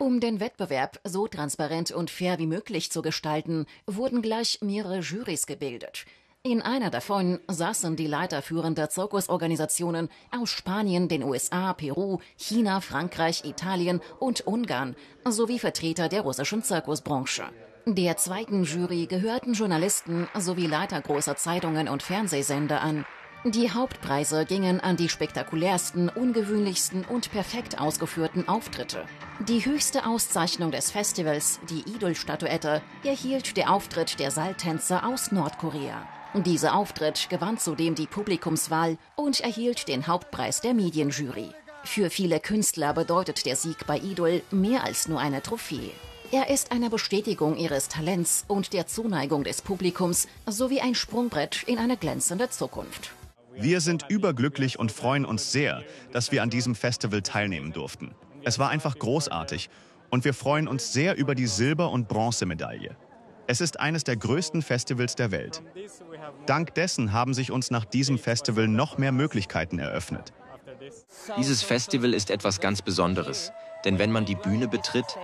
Um den Wettbewerb so transparent und fair wie möglich zu gestalten, wurden gleich mehrere Jurys gebildet. In einer davon saßen die Leiter führender Zirkusorganisationen aus Spanien, den USA, Peru, China, Frankreich, Italien und Ungarn sowie Vertreter der russischen Zirkusbranche. Der zweiten Jury gehörten Journalisten sowie Leiter großer Zeitungen und Fernsehsender an. Die Hauptpreise gingen an die spektakulärsten, ungewöhnlichsten und perfekt ausgeführten Auftritte. Die höchste Auszeichnung des Festivals, die Idol-Statuette, erhielt der Auftritt der Seiltänzer aus Nordkorea. Dieser Auftritt gewann zudem die Publikumswahl und erhielt den Hauptpreis der Medienjury. Für viele Künstler bedeutet der Sieg bei Idol mehr als nur eine Trophäe. Er ist eine Bestätigung ihres Talents und der Zuneigung des Publikums sowie ein Sprungbrett in eine glänzende Zukunft. Wir sind überglücklich und freuen uns sehr, dass wir an diesem Festival teilnehmen durften. Es war einfach großartig und wir freuen uns sehr über die Silber- und Bronzemedaille. Es ist eines der größten Festivals der Welt. Dank dessen haben sich uns nach diesem Festival noch mehr Möglichkeiten eröffnet. Dieses Festival ist etwas ganz Besonderes, denn wenn man die Bühne betritt,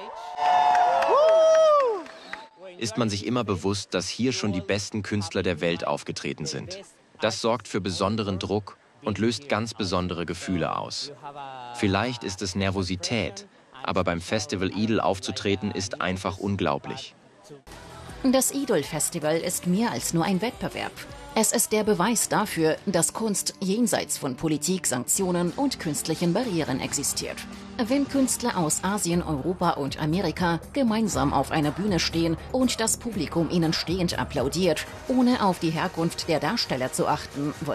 ist man sich immer bewusst, dass hier schon die besten Künstler der Welt aufgetreten sind. Das sorgt für besonderen Druck und löst ganz besondere Gefühle aus. Vielleicht ist es Nervosität, aber beim Festival Idol aufzutreten ist einfach unglaublich. Das Idol-Festival ist mehr als nur ein Wettbewerb. Es ist der Beweis dafür, dass Kunst jenseits von Politik, Sanktionen und künstlichen Barrieren existiert. Wenn Künstler aus Asien, Europa und Amerika gemeinsam auf einer Bühne stehen und das Publikum ihnen stehend applaudiert, ohne auf die Herkunft der Darsteller zu achten,